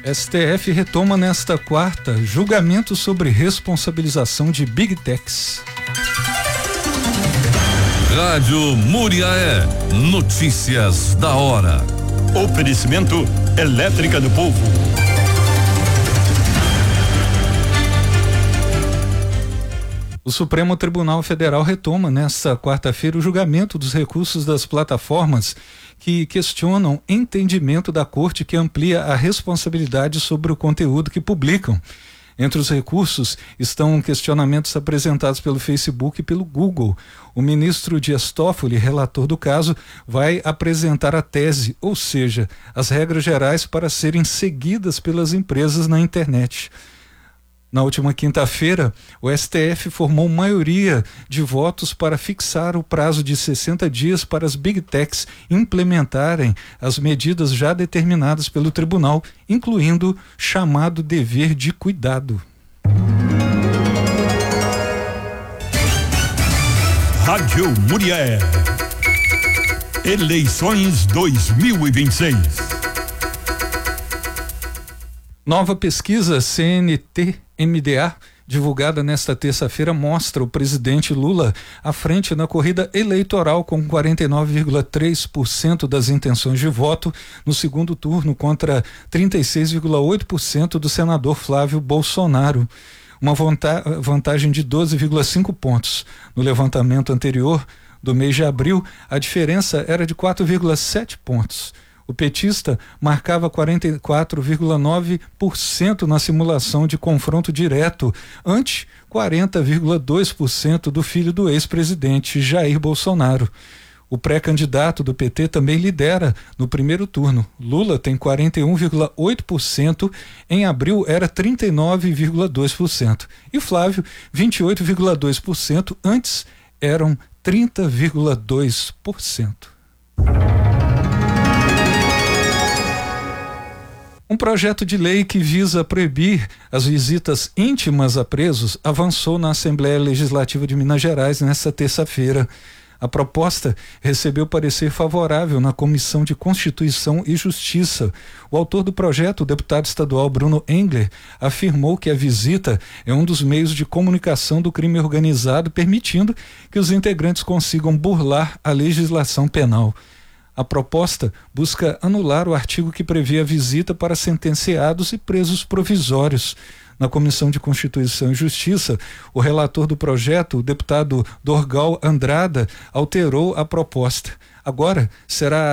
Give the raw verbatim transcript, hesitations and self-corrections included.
S T F retoma nesta quarta julgamento sobre responsabilização de Big Techs. Rádio Muriaé, notícias da hora. Oferecimento Elétrica do Povo. O Supremo Tribunal Federal retoma nesta quarta-feira o julgamento dos recursos das plataformas que questionam entendimento da Corte que amplia a responsabilidade sobre o conteúdo que publicam. Entre os recursos estão questionamentos apresentados pelo Facebook e pelo Google. O ministro Dias Toffoli, relator do caso, vai apresentar a tese, ou seja, as regras gerais para serem seguidas pelas empresas na internet. Na última quinta-feira, o S T F formou maioria de votos para fixar o prazo de sessenta dias para as Big Techs implementarem as medidas já determinadas pelo tribunal, incluindo chamado dever de cuidado. Rádio Muriaé. Eleições dois mil e vinte e seis. Nova pesquisa C N T M D A, divulgada nesta terça-feira, mostra o presidente Lula à frente na corrida eleitoral com quarenta e nove vírgula três por cento das intenções de voto no segundo turno contra trinta e seis vírgula oito por cento do senador Flávio Bolsonaro. Uma vantagem de doze vírgula cinco pontos. No levantamento anterior, do mês de abril, a diferença era de quatro vírgula sete pontos. O petista marcava quarenta e quatro vírgula nove por cento na simulação de confronto direto, ante quarenta vírgula dois por cento do filho do ex-presidente Jair Bolsonaro. O pré-candidato do P T também lidera no primeiro turno. Lula tem quarenta e um vírgula oito por cento, em abril era trinta e nove vírgula dois por cento. E Flávio, vinte e oito vírgula dois por cento, antes eram trinta vírgula dois por cento. Um projeto de lei que visa proibir as visitas íntimas a presos avançou na Assembleia Legislativa de Minas Gerais nesta terça-feira. A proposta recebeu parecer favorável na Comissão de Constituição e Justiça. O autor do projeto, o deputado estadual Bruno Engler, afirmou que a visita é um dos meios de comunicação do crime organizado, permitindo que os integrantes consigam burlar a legislação penal. A proposta busca anular o artigo que prevê a visita para sentenciados e presos provisórios. Na Comissão de Constituição e Justiça, o relator do projeto, o deputado Dorgal Andrada, alterou a proposta. Agora será